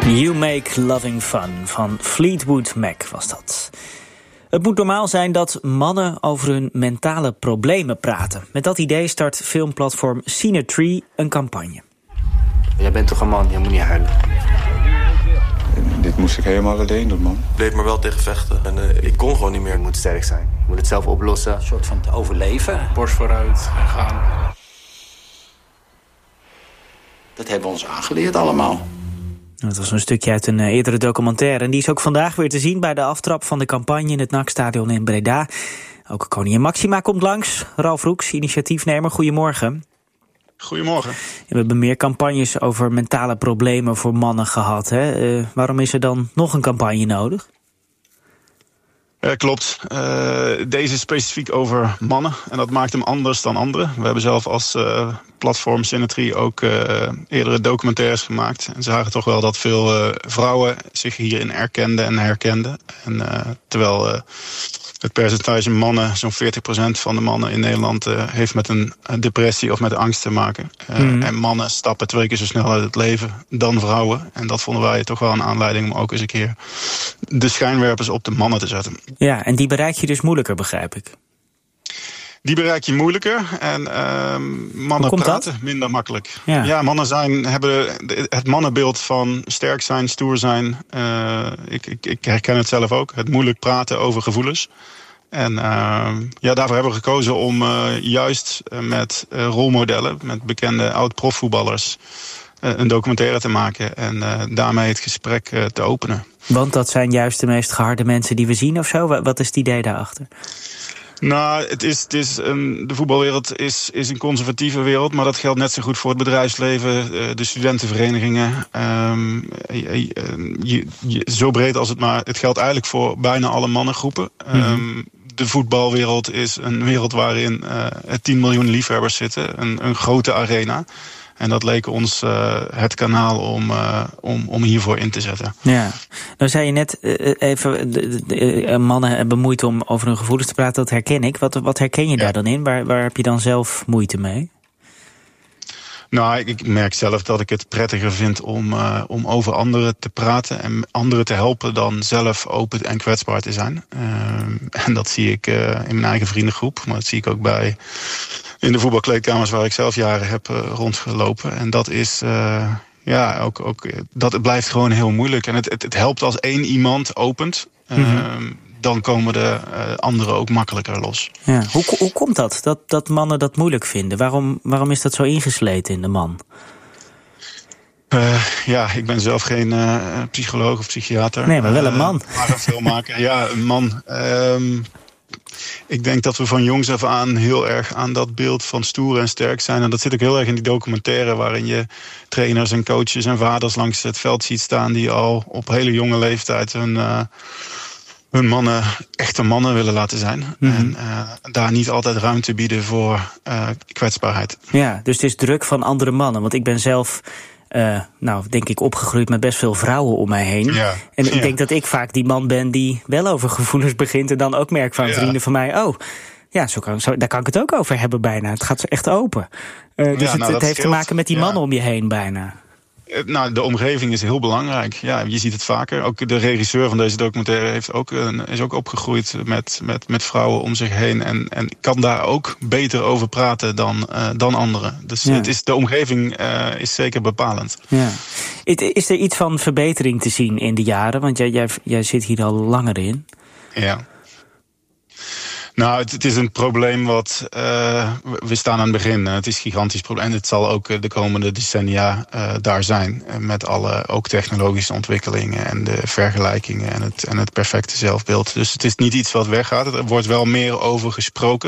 You Make Loving Fun van Fleetwood Mac was dat. Het moet normaal zijn dat mannen over hun mentale problemen praten. Met dat idee start filmplatform Cinetree een campagne. Jij bent toch een man, je moet niet huilen. Dit moest ik helemaal alleen doen, man. Ik bleef maar wel tegen vechten en ik kon gewoon niet meer. Je moet sterk zijn, je moet het zelf oplossen. Een soort van te overleven. Borst vooruit en gaan. Dat hebben we ons aangeleerd allemaal. Dat was een stukje uit een eerdere documentaire. En die is ook vandaag weer te zien bij de aftrap van de campagne in het NAC-stadion in Breda. Ook koningin Maxima komt langs. Ralf Roeks, initiatiefnemer, goedemorgen. Goedemorgen. We hebben meer campagnes over mentale problemen voor mannen gehad. Hè? Waarom is er dan nog een campagne nodig? Klopt. Deze is specifiek over mannen. En dat maakt hem anders dan anderen. We hebben zelf als platform Cinetree ook eerdere documentaires gemaakt. En zagen toch wel dat veel vrouwen zich hierin herkenden en herkenden. En terwijl het percentage mannen, zo'n 40% van de mannen in Nederland heeft met een depressie of met angst te maken. En mannen stappen 2 keer zo snel uit het leven dan vrouwen. En dat vonden wij toch wel een aanleiding om ook eens een keer de schijnwerpers op de mannen te zetten. Ja, en die bereik je dus moeilijker, begrijp ik. Die bereik je moeilijker en mannen praten dat? minder makkelijk. Ja, mannen hebben het mannenbeeld van sterk zijn, stoer zijn. Ik herken het zelf ook. Het moeilijk praten over gevoelens. En daarvoor hebben we gekozen om juist met rolmodellen, met bekende oud-profvoetballers, een documentaire te maken en daarmee het gesprek te openen. Want dat zijn juist de meest geharde mensen die we zien of zo? Wat is het idee daarachter? Nou, de voetbalwereld is een conservatieve wereld, maar dat geldt net zo goed voor het bedrijfsleven, de studentenverenigingen. Zo breed als het maar. Het geldt eigenlijk voor bijna alle mannengroepen. De voetbalwereld is een wereld waarin 10 miljoen liefhebbers zitten, een grote arena. En dat leek ons het kanaal om hiervoor in te zetten. Ja, nou zei je net mannen hebben moeite om over hun gevoelens te praten, dat herken ik. Wat herken je daar dan in? Waar heb je dan zelf moeite mee? Nou, ik merk zelf dat ik het prettiger vind om over anderen te praten en anderen te helpen dan zelf open en kwetsbaar te zijn. En dat zie ik in mijn eigen vriendengroep, maar dat zie ik ook in de voetbalkleedkamers waar ik zelf jaren heb rondgelopen. En dat is dat blijft gewoon heel moeilijk. En het helpt als 1 iemand opent. Dan komen de anderen ook makkelijker los. Ja. Hoe komt dat mannen dat moeilijk vinden? Waarom is dat zo ingesleten in de man? Ik ben zelf geen psycholoog of psychiater. Nee, maar wel een man. Maar een filmmaker. Ja, een man. Ik denk dat we van jongs af aan heel erg aan dat beeld van stoer en sterk zijn. En dat zit ook heel erg in die documentaire waarin je trainers en coaches en vaders langs het veld ziet staan die al op hele jonge leeftijd hun mannen echte mannen willen laten zijn. En daar niet altijd ruimte bieden voor kwetsbaarheid. Ja, dus het is druk van andere mannen. Want ik ben zelf denk ik opgegroeid met best veel vrouwen om mij heen. Ja. En ik denk dat ik vaak die man ben die wel over gevoelens begint en dan ook merk van vrienden van mij, daar kan ik het ook over hebben bijna. Het gaat echt open. Dus het heeft te maken met die mannen om je heen bijna. Nou, de omgeving is heel belangrijk. Ja, je ziet het vaker. Ook de regisseur van deze documentaire is ook opgegroeid met vrouwen om zich heen. En kan daar ook beter over praten dan anderen. Dus de omgeving is zeker bepalend. Ja. Is er iets van verbetering te zien in de jaren? Want jij zit hier al langer in. Ja. Nou, het is een probleem wat we staan aan het begin. Het is een gigantisch probleem. En het zal ook de komende decennia daar zijn. Met alle ook technologische ontwikkelingen en de vergelijkingen en het perfecte zelfbeeld. Dus het is niet iets wat weggaat. Er wordt wel meer over gesproken.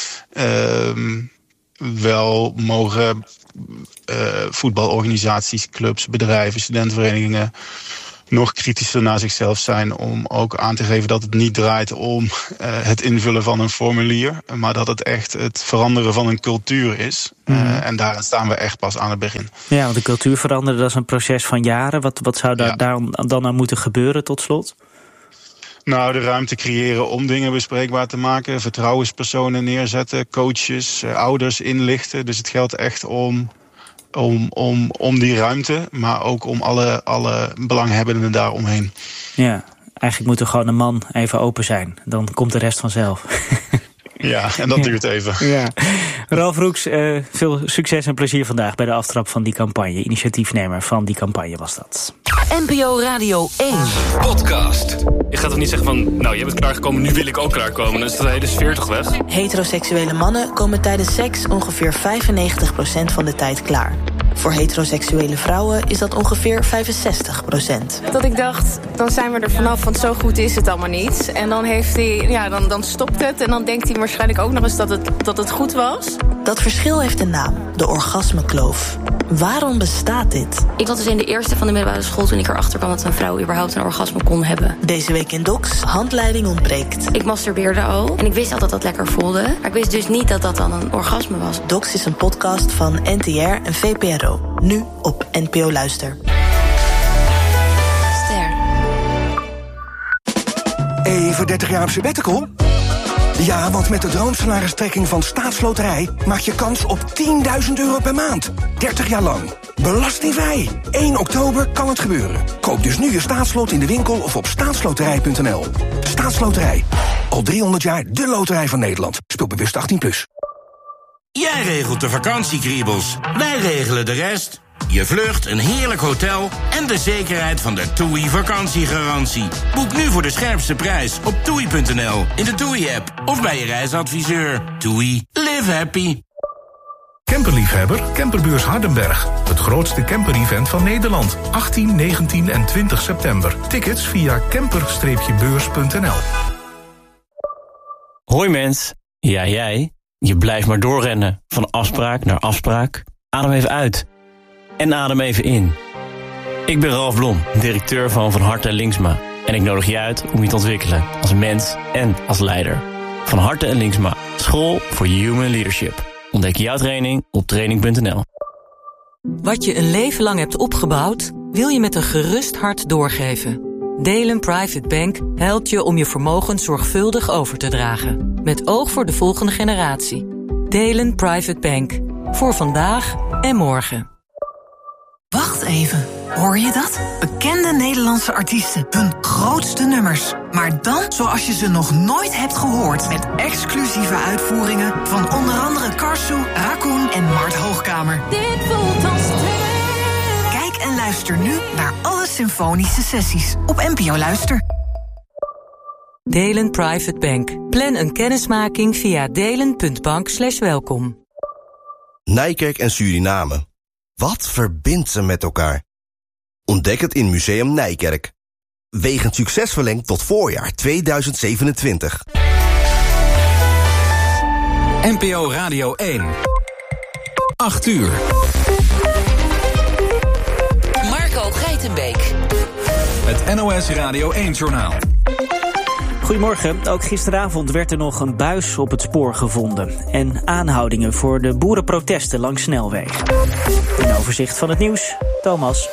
Wel mogen voetbalorganisaties, clubs, bedrijven, studentenverenigingen nog kritischer naar zichzelf zijn om ook aan te geven dat het niet draait om het invullen van een formulier, maar dat het echt het veranderen van een cultuur is. En daar staan we echt pas aan het begin. Ja, want de cultuur veranderen, dat is een proces van jaren. Wat zou daar dan aan moeten gebeuren tot slot? Nou, de ruimte creëren om dingen bespreekbaar te maken, vertrouwenspersonen neerzetten, coaches, ouders inlichten. Dus het geldt echt om om die ruimte, maar ook om alle belanghebbenden daaromheen. Ja, eigenlijk moet er gewoon een man even open zijn. Dan komt de rest vanzelf. Ja, en dat duurt even. Ja. Ralf Roeks, veel succes en plezier vandaag bij de aftrap van die campagne. Initiatiefnemer van die campagne was dat. NPO Radio 1. Podcast. Je gaat toch niet zeggen van, nou, je bent klaargekomen, nu wil ik ook klaarkomen. Dan is de hele sfeer toch weg? Heteroseksuele mannen komen tijdens seks ongeveer 95% van de tijd klaar. Voor heteroseksuele vrouwen is dat ongeveer 65%. Dat ik dacht, dan zijn we er vanaf, want zo goed is het allemaal niet. En dan heeft hij, dan stopt het en dan denkt hij waarschijnlijk ook nog eens dat het goed was. Dat verschil heeft een naam, de orgasmekloof. Waarom bestaat dit? Ik was dus in de eerste van de middelbare school toen ik erachter kwam dat een vrouw überhaupt een orgasme kon hebben. Deze week in Docs, handleiding ontbreekt. Ik masturbeerde al en ik wist al dat dat lekker voelde. Maar ik wist dus niet dat dat dan een orgasme was. Docs is een podcast van NTR en VPRO. Nu op NPO Luister. Ster. Even 30 jaar op sabbatical? Ja, want met de droomsalaristrekking van Staatsloterij maak je kans op €10.000 per maand. 30 jaar lang. Belastingvrij. 1 oktober kan het gebeuren. Koop dus nu je staatslot in de winkel of op staatsloterij.nl. Staatsloterij. Al 300 jaar de loterij van Nederland. Speel bewust 18+. Jij regelt de vakantiekriebels. Wij regelen de rest. Je vlucht, een heerlijk hotel en de zekerheid van de TUI vakantiegarantie. Boek nu voor de scherpste prijs op TUI.nl, in de TUI-app of bij je reisadviseur. TUI. Live happy. Camperliefhebber, Camperbeurs Hardenberg. Het grootste camper-event van Nederland. 18, 19 en 20 september. Tickets via camper-beurs.nl. Hoi mens. Ja, jij. Je blijft maar doorrennen. Van afspraak naar afspraak. Adem even uit. En adem even in. Ik ben Ralf Blom, directeur van Harte en Linksma. En ik nodig je uit om je te ontwikkelen als mens en als leider. Van Harte en Linksma. School voor Human Leadership. Ontdek jouw training op training.nl. Wat je een leven lang hebt opgebouwd, wil je met een gerust hart doorgeven. Delen Private Bank helpt je om je vermogen zorgvuldig over te dragen. Met oog voor de volgende generatie. Delen Private Bank. Voor vandaag en morgen. Wacht even, hoor je dat? Bekende Nederlandse artiesten, hun grootste nummers. Maar dan zoals je ze nog nooit hebt gehoord. Met exclusieve uitvoeringen van onder andere Karsu, Raccoon en Mart Hoogkamer. Dit voelt als Kijk en luister nu naar alle symfonische sessies op NPO Luister. Delen Private Bank. Plan een kennismaking via delen.bank/welkom. Nijkerk en Suriname. Wat verbindt ze met elkaar? Ontdek het in Museum Nijkerk. Wegend succes verlengd tot voorjaar 2027. NPO Radio 1. 8 uur. Marco Geitenbeek. Het NOS Radio 1-journaal. Goedemorgen. Ook gisteravond werd er nog een buis op het spoor gevonden. En aanhoudingen voor de boerenprotesten langs snelwegen. Een overzicht van het nieuws. Thomas.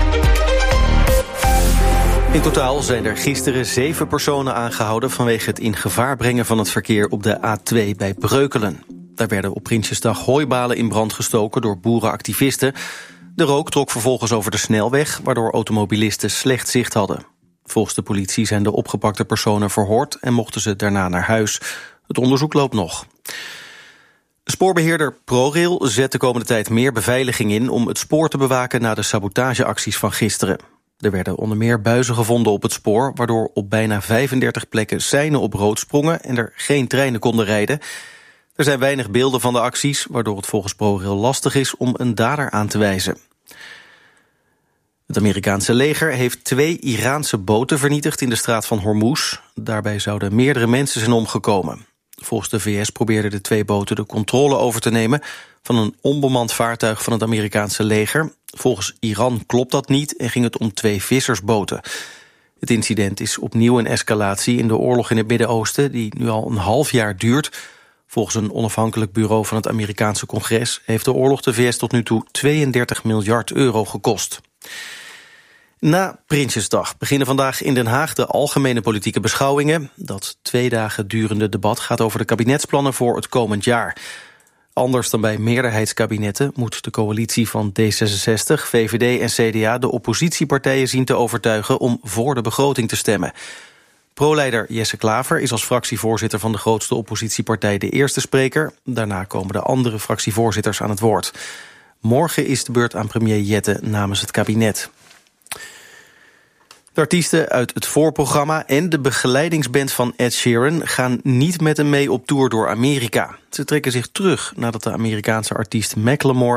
In totaal zijn er gisteren 7 personen aangehouden vanwege het in gevaar brengen van het verkeer op de A2 bij Breukelen. Daar werden op Prinsjesdag hooibalen in brand gestoken door boerenactivisten. De rook trok vervolgens over de snelweg, waardoor automobilisten slecht zicht hadden. Volgens de politie zijn de opgepakte personen verhoord en mochten ze daarna naar huis. Het onderzoek loopt nog. Spoorbeheerder ProRail zet de komende tijd meer beveiliging in om het spoor te bewaken na de sabotageacties van gisteren. Er werden onder meer buizen gevonden op het spoor, waardoor op bijna 35 plekken seinen op rood sprongen en er geen treinen konden rijden. Er zijn weinig beelden van de acties, waardoor het volgens ProRail lastig is om een dader aan te wijzen. Het Amerikaanse leger heeft 2 Iraanse boten vernietigd in de straat van Hormuz. Daarbij zouden meerdere mensen zijn omgekomen. Volgens de VS probeerden de 2 boten de controle over te nemen van een onbemand vaartuig van het Amerikaanse leger. Volgens Iran klopt dat niet en ging het om 2 vissersboten. Het incident is opnieuw een escalatie in de oorlog in het Midden-Oosten, die nu al een half jaar duurt. Volgens een onafhankelijk bureau van het Amerikaanse congres heeft de oorlog de VS tot nu toe 32 miljard euro gekost. Na Prinsjesdag beginnen vandaag in Den Haag de algemene politieke beschouwingen. Dat 2 dagen durende debat gaat over de kabinetsplannen voor het komend jaar. Anders dan bij meerderheidskabinetten moet de coalitie van D66, VVD en CDA de oppositiepartijen zien te overtuigen om voor de begroting te stemmen. Pro-leider Jesse Klaver is als fractievoorzitter van de grootste oppositiepartij de eerste spreker. Daarna komen de andere fractievoorzitters aan het woord. Morgen is de beurt aan premier Jette namens het kabinet. De artiesten uit het voorprogramma en de begeleidingsband van Ed Sheeran gaan niet met hem mee op tour door Amerika. Ze trekken zich terug nadat de Amerikaanse artiest Macklemore